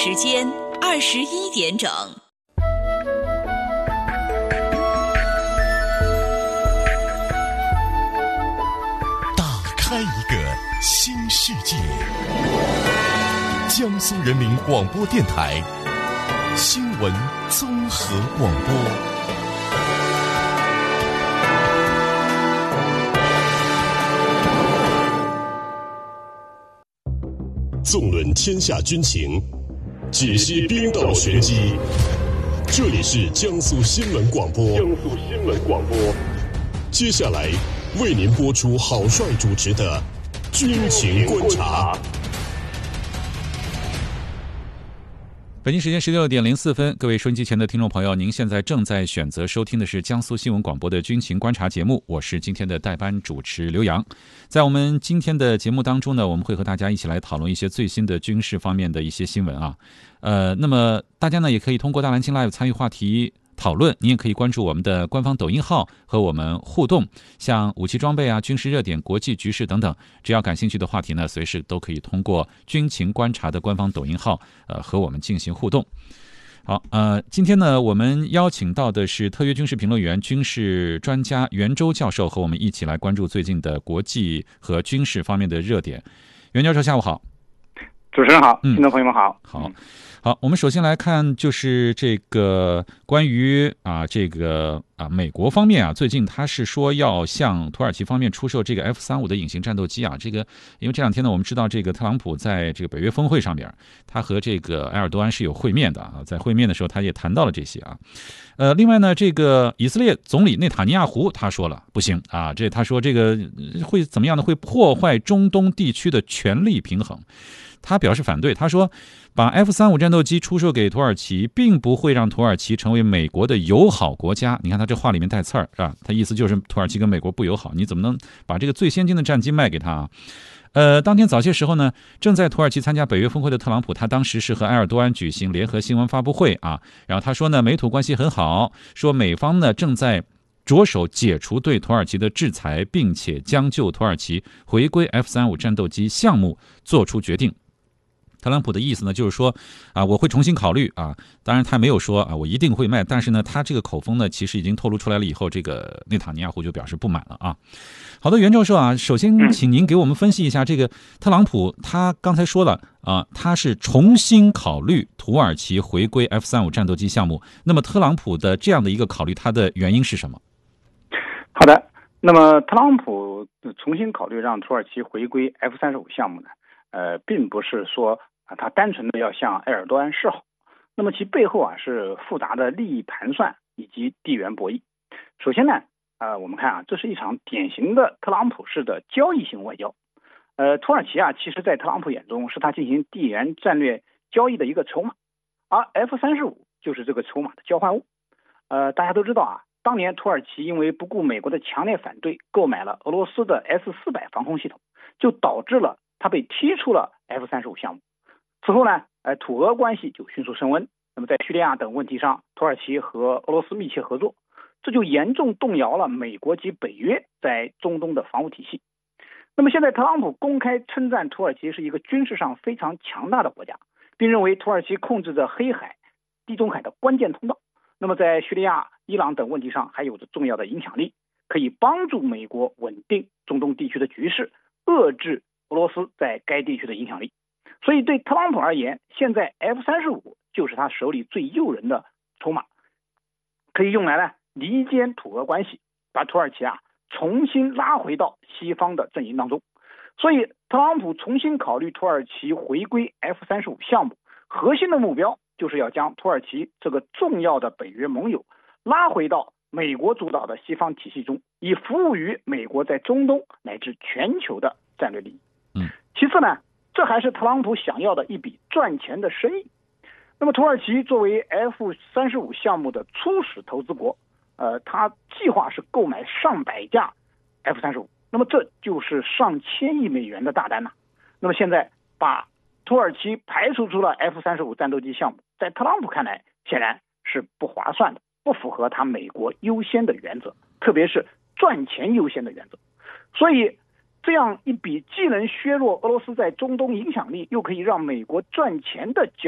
时间21点整。 打开一个新世界，江苏人民广播电台新闻综合广播。纵论天下军情，解析兵道玄机。这里是江苏新闻广播。接下来为您播出郝帅主持的军情观察。 北京时间16点04分，各位收音机前的听众朋友，您现在正在选择收听的是江苏新闻广播的军情观察节目，我是今天的代班主持刘洋。在我们今天的节目当中呢，我们会和大家一起来讨论一些最新的军事方面的一些新闻啊。那么大家呢也可以通过大蓝鲸 Live 参与话题讨论，你也可以关注我们的官方抖音号和我们互动，像武器装备啊、军事热点、国际局势等等，只要感兴趣的话题呢，随时都可以通过军情观察的官方抖音号和我们进行互动。好，今天呢，我们邀请到的是特约军事评论员、军事专家袁周教授，和我们一起来关注最近的国际和军事方面的热点。袁教授，下午好。 主持人好，听众朋友们好。 好，我们首先来看，就是这个关于美国方面啊，最近他是说要向土耳其方面出售这个 F-35的隐形战斗机啊。这个因为这两天呢，我们知道这个特朗普在这个北约峰会上边，他和这个埃尔多安是有会面的啊，在会面的时候他也谈到了这些啊。另外呢，这个以色列总理内塔尼亚胡他说了不行啊，他说这个会怎么样呢？会破坏中东地区的权力平衡。他表示反对，他说把 F-35战斗机出售给土耳其并不会让土耳其成为美国的友好国家。你看他这话里面带刺儿啊，他意思就是土耳其跟美国不友好，你怎么能把这个最先进的战机卖给他啊？当天早些时候呢，正在土耳其参加北约峰会的特朗普，他当时是和埃尔多安举行联合新闻发布会啊，然后他说呢，美土关系很好，说美方呢正在着手解除对土耳其的制裁，并且将就土耳其回归 F-35战斗机项目做出决定。特朗普的意思呢，就是说啊，我会重新考虑啊。当然，他没有说啊，我一定会卖。但是呢，他这个口风呢，其实已经透露出来了。以后，这个内塔尼亚胡就表示不满了啊。好的，袁教授啊，首先请您给我们分析一下这个特朗普他刚才说了啊，他是重新考虑土耳其回归 F-35战斗机项目。那么，特朗普的这样的一个考虑，他的原因是什么？ 好的，那么特朗普重新考虑让土耳其回归 F-35项目呢，并不是说他单纯的要向埃尔多安示好，那么其背后是复杂的利益盘算以及地缘博弈。首先呢，我们看这是一场典型的特朗普式的交易型外交。土耳其其实在特朗普眼中是他进行地缘战略交易的一个筹码，而 F-35就是这个筹码的交换物。大家都知道当年土耳其因为不顾美国的强烈反对，购买了俄罗斯的 S-400防空系统，就导致了他被踢出了 F-35项目。此后呢，土俄关系就迅速升温。那么在叙利亚等问题上，土耳其和俄罗斯密切合作，这就严重动摇了美国及北约在中东的防务体系。那么现在特朗普公开称赞土耳其是一个军事上非常强大的国家，并认为土耳其控制着黑海、地中海的关键通道，那么在叙利亚、伊朗等问题上还有着重要的影响力，可以帮助美国稳定中东地区的局势，遏制俄罗斯在该地区的影响力。所以对特朗普而言，现在 F-35就是他手里最诱人的筹码，可以用来离间土俄关系，把土耳其重新拉回到西方的阵营当中。所以特朗普重新考虑土耳其回归 F-35项目，核心的目标就是要将土耳其这个重要的北约盟友拉回到美国主导的西方体系中，以服务于美国在中东乃至全球的战略利益。其次呢，这还是特朗普想要的一笔赚钱的生意。那么土耳其作为 F-35项目的初始投资国，他计划是购买上百架 F-35，那么这就是上千亿美元的大单呐。那么现在把土耳其排除出了 F-35战斗机项目，在特朗普看来显然是不划算的，不符合他美国优先的原则，特别是赚钱优先的原则。所以这样一笔既能削弱俄罗斯在中东影响力，又可以让美国赚钱的交易，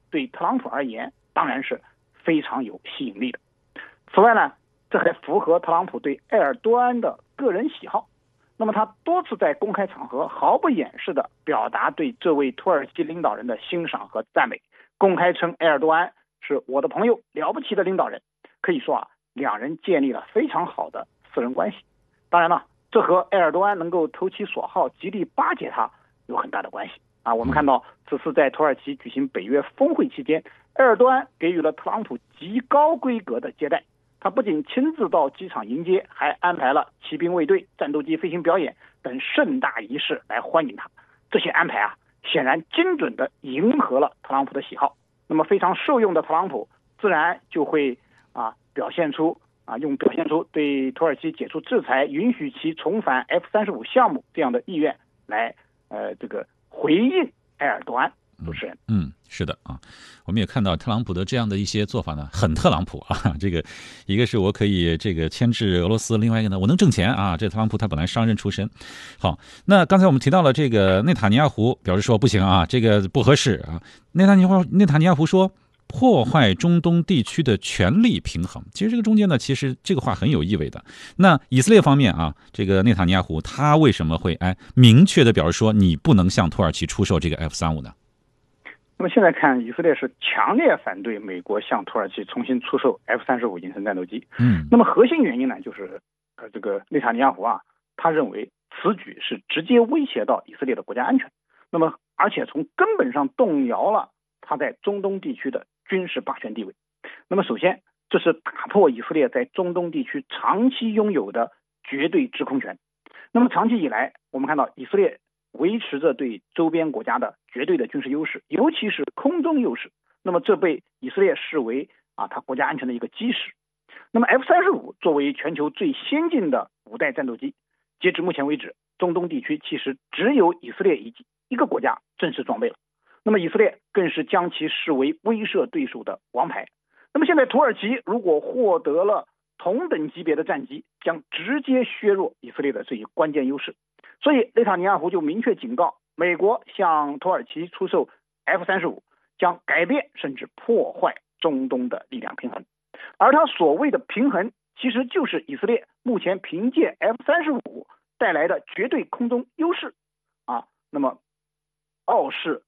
对特朗普而言当然是非常有吸引力的。此外呢，这还符合特朗普对埃尔多安的个人喜好。那么他多次在公开场合毫不掩饰地表达对这位土耳其领导人的欣赏和赞美，公开称埃尔多安是我的朋友，了不起的领导人。可以说啊，两人建立了非常好的私人关系。当然了，这和埃尔多安能够投其所好，极力巴结他有很大的关系啊。我们看到此次在土耳其举行北约峰会期间，埃尔多安给予了特朗普极高规格的接待。他不仅亲自到机场迎接，还安排了骑兵卫队、战斗机飞行表演等盛大仪式来欢迎他。这些安排啊，显然精准地迎合了特朗普的喜好。那么非常受用的特朗普自然就会表现出对土耳其解除制裁、允许其重返 F-35项目这样的意愿来回应埃尔多安。主持人， 是的啊，我们也看到特朗普的这样的一些做法呢，很特朗普啊。这个一个是我可以牵制俄罗斯，另外一个呢，我能挣钱啊。这特朗普他本来商人出身。好，那刚才我们提到了这个内塔尼亚胡表示说不行啊，这个不合适啊。内塔尼亚胡说破坏中东地区的权力平衡。其实这个中间呢，其实这个话很有意味的。那以色列方面啊，这个内塔尼亚胡他为什么会明确的表示说你不能向土耳其出售这个 F-35呢？ 那么现在看，以色列是强烈反对美国向土耳其重新出售 F-35隐身战斗机。那么核心原因呢，就是这个内塔尼亚胡他认为此举是直接威胁到以色列的国家安全，那么而且从根本上动摇了他在中东地区的军事霸权地位。那么首先，这是打破以色列在中东地区长期拥有的绝对制空权。那么长期以来，我们看到以色列维持着对周边国家的绝对的军事优势，尤其是空中优势。那么这被以色列视为它国家安全的一个基石。那么 F-35作为全球最先进的5代战斗机，截至目前为止，中东地区其实只有以色列一个国家正式装备了。那么以色列更是将其视为威慑对手的王牌。那么现在土耳其如果获得了同等级别的战机，将直接削弱以色列的这一关键优势。所以内塔尼亚胡就明确警告，美国向土耳其出售 F-35将改变甚至破坏中东的力量平衡。而他所谓的平衡，其实就是以色列目前凭借 F-35带来的绝对空中优势那么傲视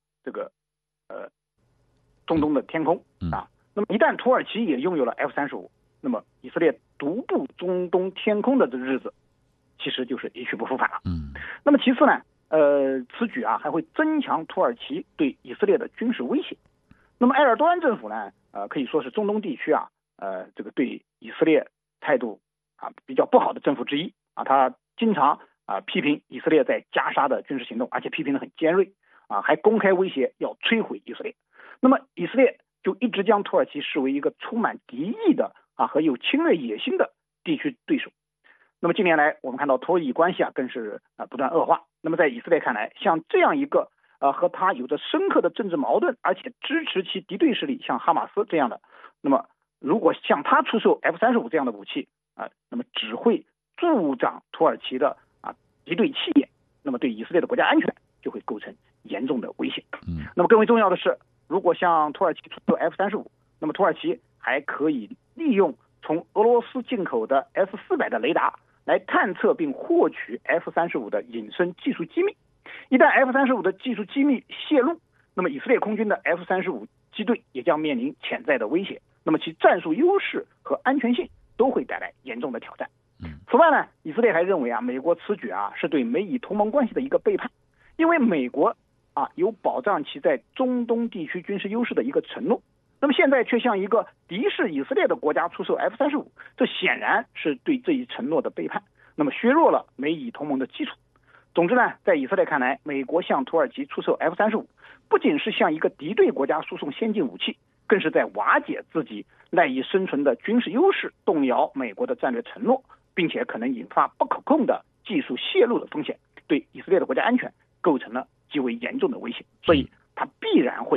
中东的天空那么一旦土耳其也拥有了 F-35，那么以色列独步中东天空的这日子其实就是一去不复返了。那么其次呢，此举还会增强土耳其对以色列的军事威胁。那么埃尔多安政府呢，可以说是中东地区对以色列态度比较不好的政府之一他经常批评以色列在加沙的军事行动，而且批评得很尖锐还公开威胁要摧毁以色列。那么以色列就一直将土耳其视为一个充满敌意的和有侵略野心的地区对手。那么近年来我们看到土以关系更是不断恶化。那么在以色列看来，像这样一个和他有着深刻的政治矛盾，而且支持其敌对势力像哈马斯这样的，那么如果向他出售 F-35这样的武器那么只会助长土耳其的敌对气焰，那么对以色列的国家安全就会构成严重的威胁。那么更为重要的是，如果向土耳其出售 F-35，那么土耳其还可以利用从俄罗斯进口的 S-400的雷达来探测并获取 F-35的隐身技术机密。一旦 F-35的技术机密泄露，那么以色列空军的 F-35机队也将面临潜在的威胁，那么其战术优势和安全性都会带来严重的挑战。此外呢，以色列还认为美国此举是对美以同盟关系的一个背叛，因为美国有保障其在中东地区军事优势的一个承诺，那么现在却向一个敌视以色列的国家出售 F-35，这显然是对这一承诺的背叛，那么削弱了美以同盟的基础。总之呢，在以色列看来，美国向土耳其出售 F-35不仅是向一个敌对国家输送先进武器，更是在瓦解自己赖以生存的军事优势，动摇美国的战略承诺，并且可能引发不可控的技术泄露的风险，对以色列的国家安全构成了极为严重的威胁。所以它必然会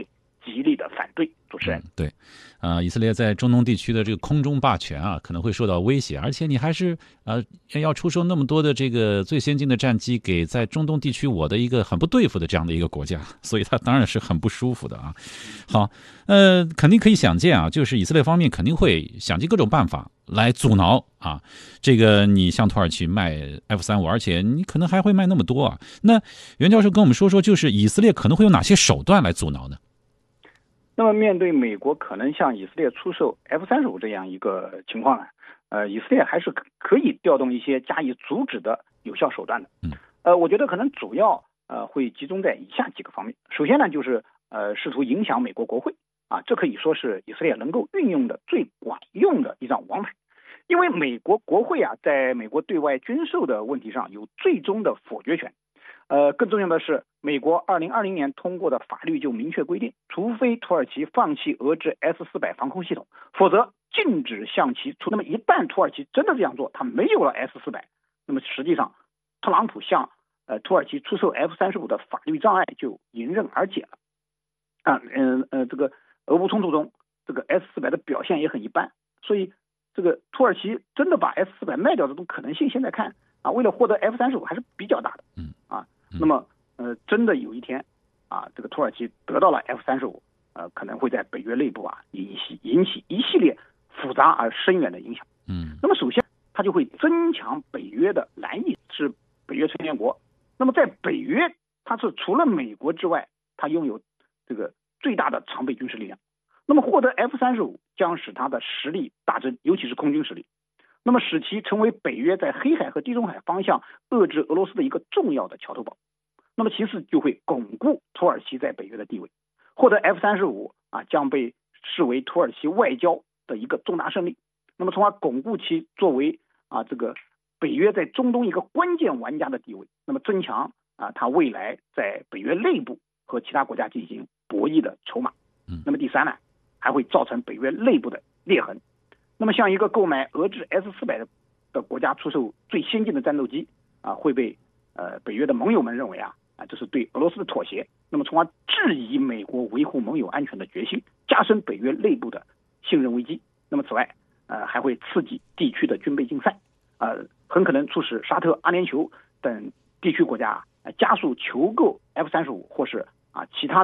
极力的反对。主持人， 对，以色列在中东地区的这个空中霸权可能会受到威胁，而且你还是要出售那么多的这个最先进的战机给在中东地区我的一个很不对付的这样的一个国家，所以他当然是很不舒服的啊。好，肯定可以想见就是以色列方面肯定会想尽各种办法来阻挠这个你向土耳其卖 F-35，而且你可能还会卖那么多那袁教授跟我们说说，就是以色列可能会有哪些手段来阻挠呢？ 那么面对美国可能向以色列出售 F-35这样一个情况以色列还是可以调动一些加以阻止的有效手段的。我觉得可能主要会集中在以下几个方面。首先呢，就是试图影响美国国会这可以说是以色列能够运用的最管用的一张王牌。因为美国国会在美国对外军售的问题上有最终的否决权。更重要的是，美国2020年通过的法律就明确规定，除非土耳其放弃俄制 S-400防空系统，否则禁止向其出。那么一旦土耳其真的这样做，它没有了 S-400，那么实际上特朗普向土耳其出售 F-35的法律障碍就迎刃而解了。这个俄乌冲突中，这个 S-400的表现也很一般，所以这个土耳其真的把 S-400卖掉的这种可能性，现在看为了获得 F-35还是比较大的。那么真的有一天这个土耳其得到了 F-35，可能会在北约内部引起一系列复杂而深远的影响。那么首先它就会增强北约的蓝翼，是北约成员国。那么在北约，它是除了美国之外，它拥有这个最大的常备军事力量。那么获得 F-35将使它的实力大增，尤其是空军实力。那么使其成为北约在黑海和地中海方向遏制俄罗斯的一个重要的桥头堡。那么其次就会巩固土耳其在北约的地位。获得 F-35将被视为土耳其外交的一个重大胜利，那么从而巩固其作为这个北约在中东一个关键玩家的地位，那么增强它未来在北约内部和其他国家进行博弈的筹码。那么第三呢，还会造成北约内部的裂痕。那么像一个购买俄制 S-400的国家出售最先进的战斗机会被北约的盟友们认为这是对俄罗斯的妥协，那么从而质疑美国维护盟友安全的决心，加深北约内部的信任危机。那么此外还会刺激地区的军备竞赛，很可能促使沙特、阿联酋等地区国家加速求购 F-35或是其他